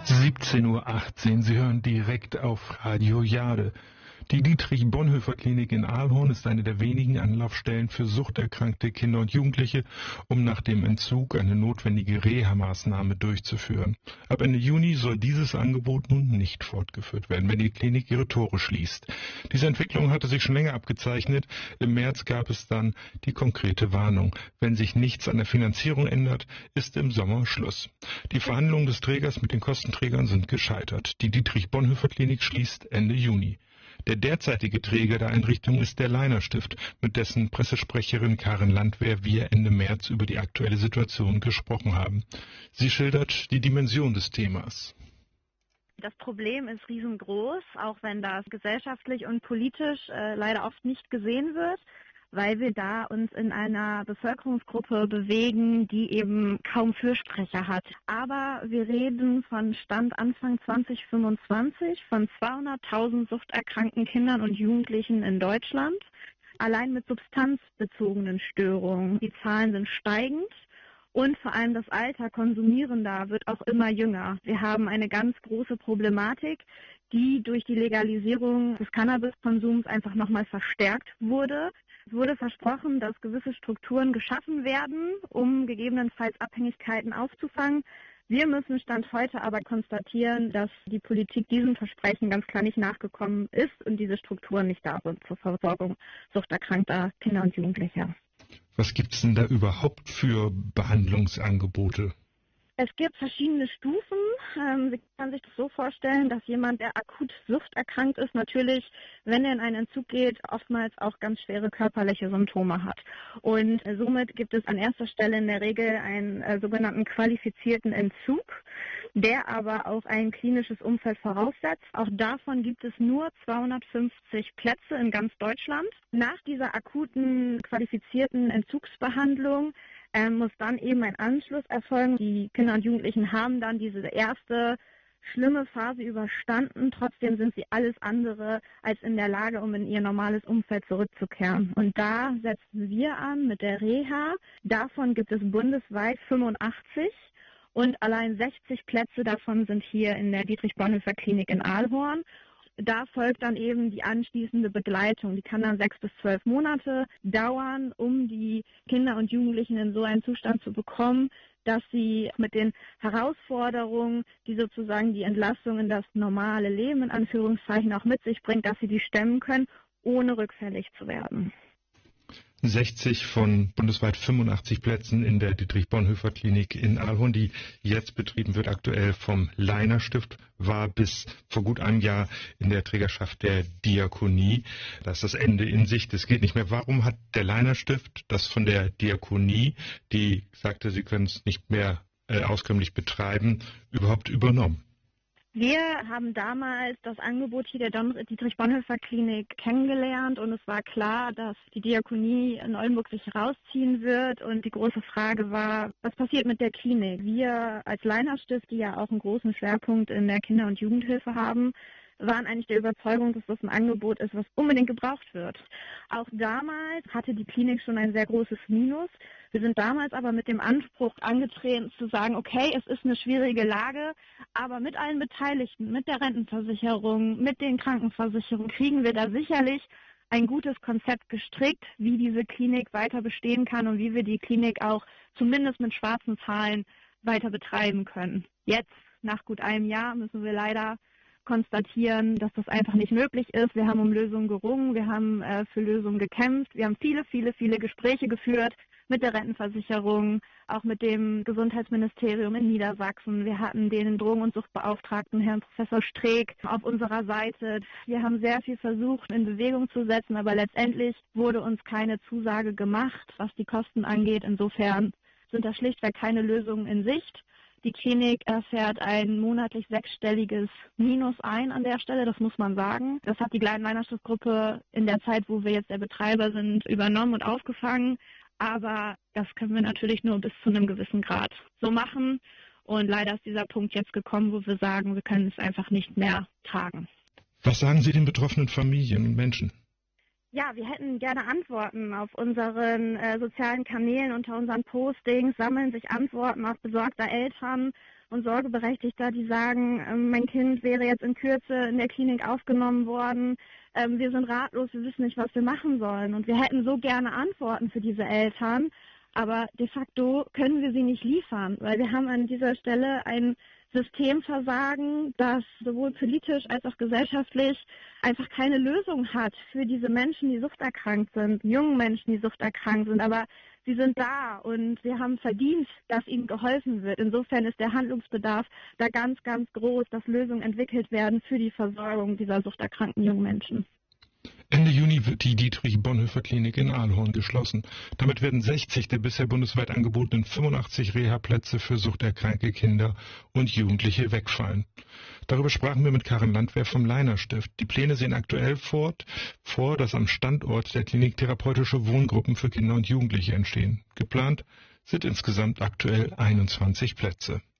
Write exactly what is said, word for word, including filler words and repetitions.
siebzehn Uhr achtzehn, Sie hören direkt auf Radio Jade. Die Dietrich-Bonhoeffer-Klinik in Ahlhorn ist eine der wenigen Anlaufstellen für suchterkrankte Kinder und Jugendliche, um nach dem Entzug eine notwendige Reha-Maßnahme durchzuführen. Ab Ende Juni soll dieses Angebot nun nicht fortgeführt werden, wenn die Klinik ihre Tore schließt. Diese Entwicklung hatte sich schon länger abgezeichnet. Im März gab es dann die konkrete Warnung. Wenn sich nichts an der Finanzierung ändert, ist im Sommer Schluss. Die Verhandlungen des Trägers mit den Kostenträgern sind gescheitert. Die Dietrich-Bonhoeffer-Klinik schließt Ende Juni. Der derzeitige Träger der Einrichtung ist der Leiner Stift, mit dessen Pressesprecherin Karin Landwehr wir Ende März über die aktuelle Situation gesprochen haben. Sie schildert die Dimension des Themas. Das Problem ist riesengroß, auch wenn das gesellschaftlich und politisch äh, leider oft nicht gesehen wird, weil wir da uns in einer Bevölkerungsgruppe bewegen, die eben kaum Fürsprecher hat. Aber wir reden von Stand Anfang zwanzig fünfundzwanzig von zweihunderttausend suchterkrankten Kindern und Jugendlichen in Deutschland, allein mit substanzbezogenen Störungen. Die Zahlen sind steigend. Und vor allem das Alter Konsumierender wird auch immer jünger. Wir haben eine ganz große Problematik, die durch die Legalisierung des Cannabiskonsums einfach nochmal verstärkt wurde. Es wurde versprochen, dass gewisse Strukturen geschaffen werden, um gegebenenfalls Abhängigkeiten aufzufangen. Wir müssen Stand heute aber konstatieren, dass die Politik diesem Versprechen ganz klar nicht nachgekommen ist und diese Strukturen nicht da sind zur Versorgung suchterkrankter Kinder und Jugendlicher. Was gibt es denn da überhaupt für Behandlungsangebote? Es gibt verschiedene Stufen. Ähm, Sie können sich das so vorstellen, dass jemand, der akut suchterkrankt ist, natürlich, wenn er in einen Entzug geht, oftmals auch ganz schwere körperliche Symptome hat. Und äh, somit gibt es an erster Stelle in der Regel einen äh, sogenannten qualifizierten Entzug, der aber auch ein klinisches Umfeld voraussetzt. Auch davon gibt es nur zweihundertfünfzig Plätze in ganz Deutschland. Nach dieser akuten qualifizierten Entzugsbehandlung Ähm, muss dann eben ein Anschluss erfolgen. Die Kinder und Jugendlichen haben dann diese erste schlimme Phase überstanden. Trotzdem sind sie alles andere als in der Lage, um in ihr normales Umfeld zurückzukehren. Und da setzen wir an mit der Reha. Davon gibt es bundesweit fünfundachtzig und allein sechzig Plätze davon sind hier in der Dietrich-Bonhoeffer-Klinik in Ahlhorn. Da folgt dann eben die anschließende Begleitung. Die kann dann sechs bis zwölf Monate dauern, um die Kinder und Jugendlichen in so einen Zustand zu bekommen, dass sie mit den Herausforderungen, die sozusagen die Entlassung in das normale Leben in Anführungszeichen auch mit sich bringt, dass sie die stemmen können, ohne rückfällig zu werden. sechzig von bundesweit fünfundachtzig Plätzen in der Dietrich-Bonhoeffer-Klinik in Ahlhorn, die jetzt betrieben wird, aktuell vom Leiner Stift, war bis vor gut einem Jahr in der Trägerschaft der Diakonie. Da ist das Ende in Sicht, es geht nicht mehr. Warum hat der Leiner Stift das von der Diakonie, die sagte, sie können es nicht mehr äh, auskömmlich betreiben, überhaupt übernommen? Wir haben damals das Angebot hier der Dietrich-Bonhoeffer-Klinik kennengelernt und es war klar, dass die Diakonie in Oldenburg sich rausziehen wird und die große Frage war, was passiert mit der Klinik? Wir als Leiner Stift, die ja auch einen großen Schwerpunkt in der Kinder- und Jugendhilfe haben, waren eigentlich der Überzeugung, dass das ein Angebot ist, was unbedingt gebraucht wird. Auch damals hatte die Klinik schon ein sehr großes Minus. Wir sind damals aber mit dem Anspruch angetreten, zu sagen, okay, es ist eine schwierige Lage, aber mit allen Beteiligten, mit der Rentenversicherung, mit den Krankenversicherungen kriegen wir da sicherlich ein gutes Konzept gestrickt, wie diese Klinik weiter bestehen kann und wie wir die Klinik auch zumindest mit schwarzen Zahlen weiter betreiben können. Jetzt, nach gut einem Jahr, müssen wir leider konstatieren, dass das einfach nicht möglich ist. Wir haben um Lösungen gerungen, wir haben äh, für Lösungen gekämpft, wir haben viele, viele, viele Gespräche geführt mit der Rentenversicherung, auch mit dem Gesundheitsministerium in Niedersachsen. Wir hatten den Drogen- und Suchtbeauftragten, Herrn Professor Streeck, auf unserer Seite. Wir haben sehr viel versucht, in Bewegung zu setzen, aber letztendlich wurde uns keine Zusage gemacht, was die Kosten angeht. Insofern sind da schlichtweg keine Lösungen in Sicht. Die Klinik erfährt ein monatlich sechsstelliges Minus ein an der Stelle, das muss man sagen. Das hat die Leiner-Stift-Gruppe in der Zeit, wo wir jetzt der Betreiber sind, übernommen und aufgefangen. Aber das können wir natürlich nur bis zu einem gewissen Grad so machen. Und leider ist dieser Punkt jetzt gekommen, wo wir sagen, wir können es einfach nicht mehr tragen. Was sagen Sie den betroffenen Familien und Menschen? Ja, wir hätten gerne Antworten auf unseren äh, sozialen Kanälen. Unter unseren Postings sammeln sich Antworten auf besorgter Eltern und Sorgeberechtigter, die sagen, ähm, mein Kind wäre jetzt in Kürze in der Klinik aufgenommen worden. Ähm, wir sind ratlos, wir wissen nicht, was wir machen sollen. Und wir hätten so gerne Antworten für diese Eltern, aber de facto können wir sie nicht liefern, weil wir haben an dieser Stelle ein Systemversagen, das sowohl politisch als auch gesellschaftlich einfach keine Lösung hat für diese Menschen, die suchterkrankt sind, jungen Menschen, die suchterkrankt sind, aber sie sind da und wir haben verdient, dass ihnen geholfen wird. Insofern ist der Handlungsbedarf da ganz, ganz groß, dass Lösungen entwickelt werden für die Versorgung dieser suchterkrankten jungen Menschen. Ende Juni wird die Dietrich-Bonhoeffer-Klinik in Ahlhorn geschlossen. Damit werden sechzig der bisher bundesweit angebotenen fünfundachtzig Reha-Plätze für suchterkrankte Kinder und Jugendliche wegfallen. Darüber sprachen wir mit Karin Landwehr vom Leiner-Stift. Die Pläne sehen aktuell fort, vor, dass am Standort der Klinik therapeutische Wohngruppen für Kinder und Jugendliche entstehen. Geplant sind insgesamt aktuell einundzwanzig Plätze.